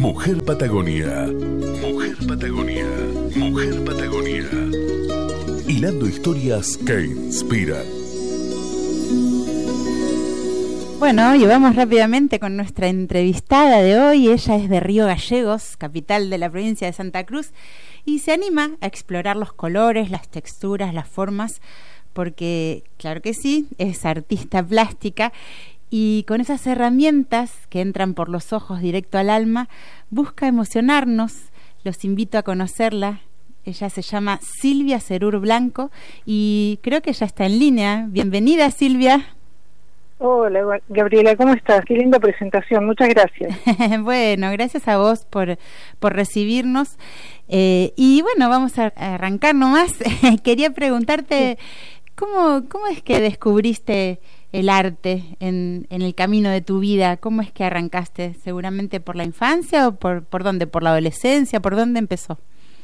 Mujer Patagonia. Mujer Patagonia. Mujer Patagonia. Hilando historias que inspiran. Bueno, y vamos rápidamente con nuestra entrevistada de hoy. Ella es de Río Gallegos, capital de la provincia de Santa Cruz, y se anima a explorar los colores, las texturas, las formas, porque, claro que sí, es artista plástica, y con esas herramientas que entran por los ojos directo al alma, busca emocionarnos. Los invito a conocerla. Ella se llama Silvia Cerur Blanco, y creo que ya está en línea. Bienvenida, Silvia. Hola, Gabriela, ¿cómo estás? Qué linda presentación, muchas gracias. Bueno, gracias a vos por recibirnos. Y bueno, vamos a arrancar nomás. Quería preguntarte, ¿cómo es que descubriste el arte en el camino de tu vida? ¿Cómo es que arrancaste? ¿Seguramente por la infancia o por dónde? ¿Por la adolescencia? ¿Por dónde empezó?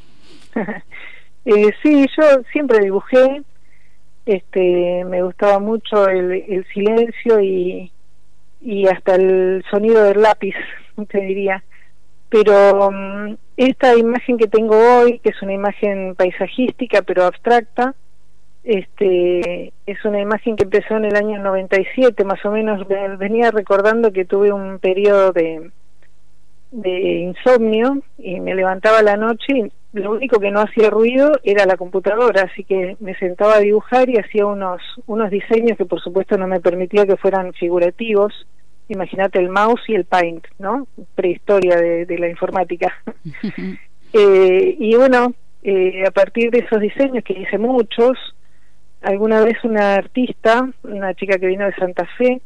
Sí, yo siempre dibujé. Me gustaba mucho el silencio y hasta el sonido del lápiz, te diría. Pero esta imagen que tengo hoy, que es una imagen paisajística pero abstracta, es una imagen que empezó en el año 97, más o menos. Venía recordando que tuve un periodo de insomnio y me levantaba a la noche y lo único que no hacía ruido era la computadora, así que me sentaba a dibujar y hacía unos diseños que por supuesto no me permitía que fueran figurativos. Imagínate el mouse y el paint, ¿no? Prehistoria de la informática. Y bueno, a partir de esos diseños, que hice muchos, alguna vez una artista, una chica que vino de Santa Fe,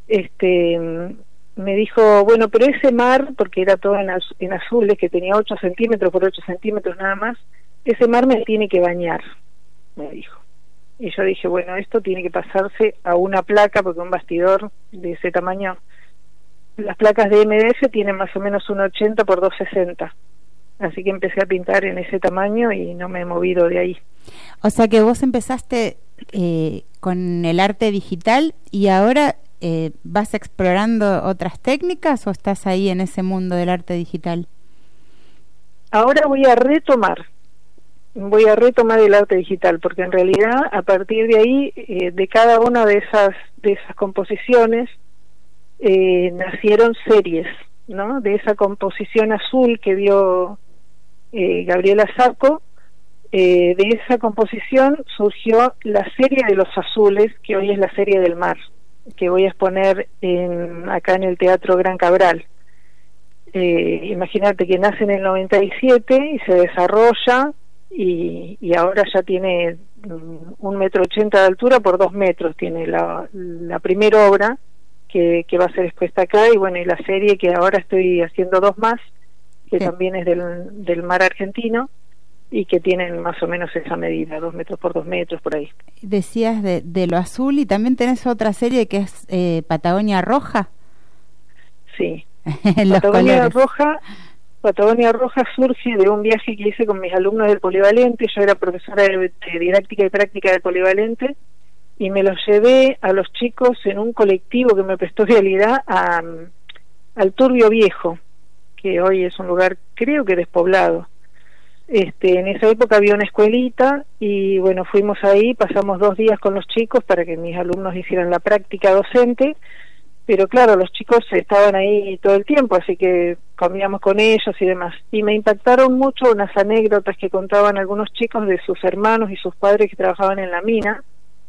me dijo, bueno, pero ese mar, porque era todo en azules, que tenía 8 centímetros por 8 centímetros nada más, ese mar me tiene que bañar, me dijo. Y yo dije, bueno, esto tiene que pasarse a una placa, porque un bastidor de ese tamaño, las placas de MDF tienen más o menos un 80 por 260. Así que empecé a pintar en ese tamaño y no me he movido de ahí. O sea que vos empezaste con el arte digital y ahora ¿vas explorando otras técnicas o estás ahí en ese mundo del arte digital? Ahora voy a retomar el arte digital, porque en realidad a partir de ahí, de cada una de esas composiciones, nacieron series, ¿no? De esa composición azul que vio Gabriela Sacco, de esa composición surgió la serie de los azules, que hoy es la serie del mar, que voy a exponer acá en el Teatro Gran Cabral. Imagínate que nace en el 97 y se desarrolla y ahora ya tiene 1,80 m de altura por 2 metros. Tiene la primera obra que va a ser expuesta acá, y bueno, y la serie que ahora estoy haciendo 2 más, que también es del mar argentino, y que tienen más o menos esa medida, 2 metros por 2 metros, por ahí. Decías de lo azul, y también tenés otra serie que es Patagonia Roja. Sí. Patagonia Roja surge de un viaje que hice con mis alumnos del Polivalente. Yo era profesora de didáctica y práctica del Polivalente, y me los llevé a los chicos en un colectivo que me prestó Realidad al Turbio Viejo, que hoy es un lugar, creo que despoblado. En esa época había una escuelita y bueno, fuimos ahí, pasamos 2 días con los chicos para que mis alumnos hicieran la práctica docente, pero claro, los chicos estaban ahí todo el tiempo, así que comíamos con ellos y demás. Y me impactaron mucho unas anécdotas que contaban algunos chicos de sus hermanos y sus padres que trabajaban en la mina.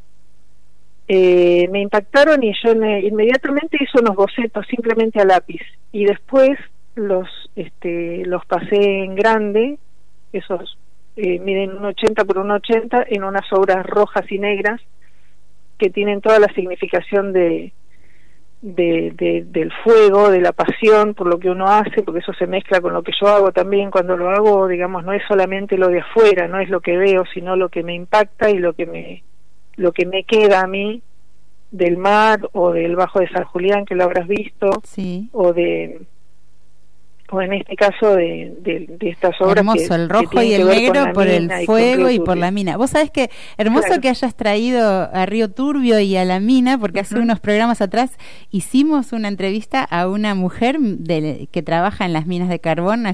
Me impactaron y yo inmediatamente hice unos bocetos simplemente a lápiz, y después los pasé en grande. Esos miden 1,80 por 1,80 en unas obras rojas y negras que tienen toda la significación del fuego, de la pasión por lo que uno hace, porque eso se mezcla con lo que yo hago también. Cuando lo hago, digamos, no es solamente lo de afuera, no es lo que veo, sino lo que me impacta y lo que me queda a mí del mar o del Bajo de San Julián, que lo habrás visto, sí. O de o en este caso de estas obras. Hermoso, el rojo y el negro por el fuego y por la mina. Vos sabés que hermoso que hayas traído a Río Turbio y a la mina, porque hace unos programas atrás hicimos una entrevista a una mujer que trabaja en las minas de carbón